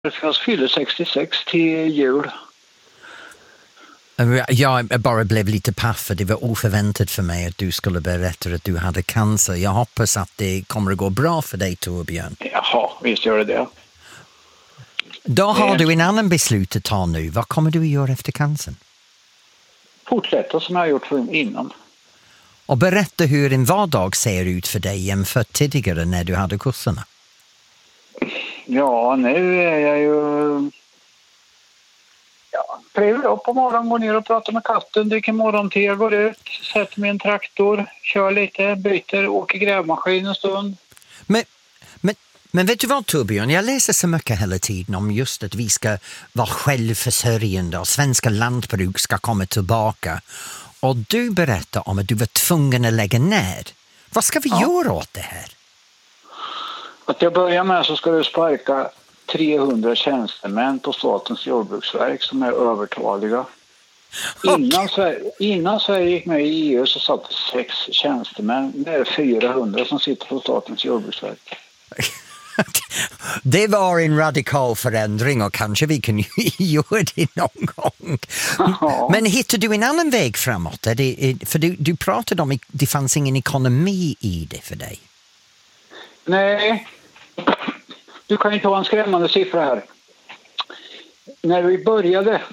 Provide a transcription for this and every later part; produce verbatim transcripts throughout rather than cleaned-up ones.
Jag fyller sextiosex till jul. Jag bara blev lite paff för det var oförväntat för mig att du skulle berätta att du hade cancer. Jag hoppas att det kommer att gå bra för dig, Torbjörn. Jaha, visst gör det det. Då har du en annan beslut att ta nu. Vad kommer du att göra efter cancern? Fortsätta som jag har gjort för innan. Och berätta hur en vardag ser ut för dig jämfört tidigare när du hade kurserna. Ja, nu är jag ju... Ja, trevlig upp på morgonen, går ner och pratar med katten, dricker morgonte, går ut, sätter mig i en traktor, kör lite, byter, åker grävmaskin en stund. Men, men, men vet du vad, Torbjörn? Jag läser så mycket hela tiden om just att vi ska vara självförsörjande och svenska lantbruk ska komma tillbaka. Och du berättar om att du var tvungen att lägga ner. Vad ska vi ja. göra åt det här? Att jag börjar med så ska du sparka trehundra tjänstemän på Statens jordbruksverk som är övertaliga. Okay. Innan, Sverige, innan Sverige gick med i E U så satt sex tjänstemän. Det är fyrahundra som sitter på Statens jordbruksverk. Det var en radikal förändring och kanske vi kan göra det någon gång. Ja. Men hittar du en annan väg framåt? Är det, för du, du pratade om att det fanns ingen ekonomi i det för dig. Nej, du kan ju ta en skrämmande siffra här. När vi började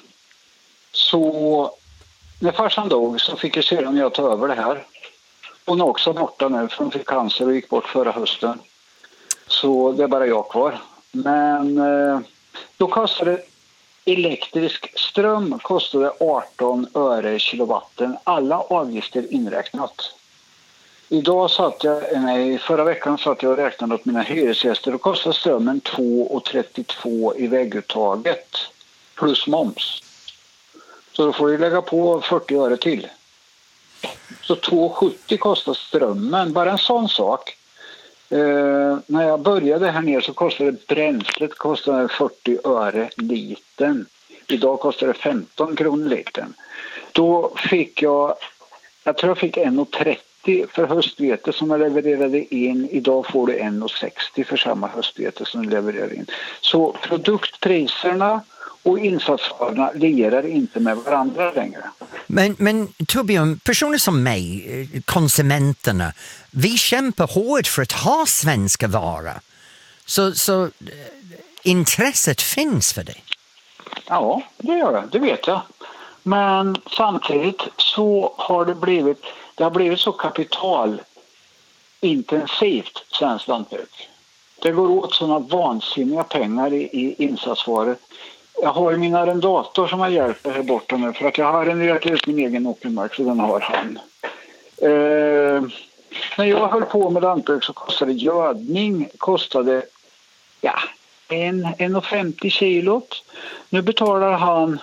så, när farsan dog så fick jag sedan jag ta över det här. Hon är också borta nu för hon fick cancer och gick bort förra hösten. Så det är bara jag kvar. Men eh, då kostade elektrisk ström kostade arton öre kilowatten. Alla avgifter inräknat. Idag satt jag, nej, förra veckan satt jag och räknade åt mina hyresgäster och kostar strömmen två trettiotvå i vägguttaget plus moms. Så då får du lägga på fyrtio öre till. Så två sjuttio kostar strömmen, bara en sån sak. Eh, när jag började här nere så kostade bränslet kostade fyrtio öre liten. Idag kostar det femton kronor liten. Då fick jag, jag tror jag fick en trettio för höstvete som jag levererade in. Idag får du en sextio för samma höstvete som du levererar in. Så produktpriserna och insatsvarorna lirar inte med varandra längre. Men, men Torbjörn, personer som mig, konsumenterna, vi kämpar hårt för att ha svenska varor. Så, så intresset finns för det. Ja, det gör det. Det vet jag. Men samtidigt så har det blivit, det har blivit så kapitalintensivt svenskt lantbruk. Det går åt sådana vansinniga pengar i, i insatsvaror. Jag har ju min arrendator som har hjälpt här borta nu för att jag har arrenderat ut min egen åkermark så den har han. Eh, när jag höll på med lantbruk så kostade gödning kostade ja, en, en femtio kilot. Nu betalar han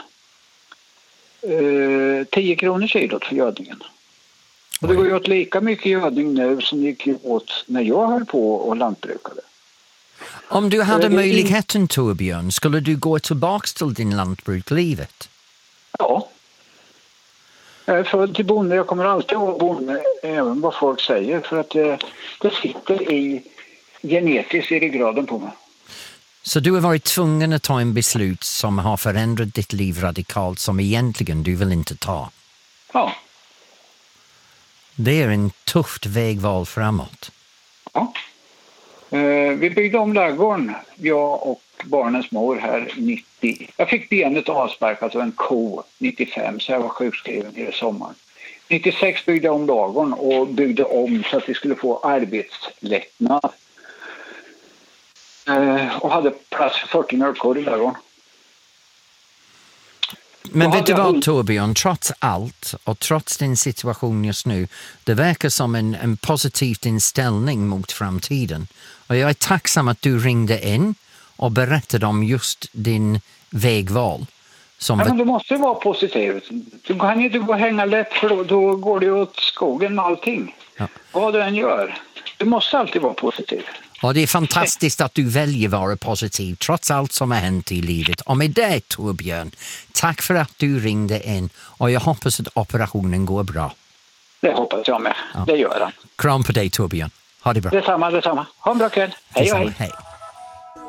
eh, tio kronor kilot för gödningen. Och det går ju åt lika mycket gödning nu som det gick åt när jag höll på och lantbrukade. Om du hade möjligheten, Torbjörn, skulle du gå tillbaka till din lantbrukslivet? Ja. Jag är född till bonde. Jag kommer alltid vara bonde, även vad folk säger. För att det, det sitter i genetiskt i ryggraden på mig. Så du har varit tvungen att ta en beslut som har förändrat ditt liv radikalt som egentligen du vill inte ta? Ja. Det är en tufft vägval framåt. Ja. Vi byggde om ladugården, jag och barnens mor här nittio. Jag fick benet avsparkat av en ko nittiofem så jag var sjukskriven i sommaren. nittiosex byggde jag om ladugården och byggde om så att vi skulle få arbetslättnad. Och hade plats för fyrtio mjölkkor i ladugården. Men vet du vad, Torbjörn, trots allt och trots din situation just nu, det verkar som en, en positiv inställning mot framtiden. Och jag är tacksam att du ringde in och berättade om just din vägval. Som ja, men du måste vara positiv. Du kan inte gå och hänga lätt för då, då går det åt skogen med allting. Ja. Vad du än gör. Du måste alltid vara positiv. Och det är fantastiskt att du väljer att vara positiv trots allt som har hänt i livet. Och med det, Torbjörn, tack för att du ringde in och jag hoppas att operationen går bra. Det hoppas jag med. Ja. Det gör han. Kram på dig, Torbjörn. Ha det bra. Detsamma, detsamma. Ha en bra kväll. Hej och hej. Hej.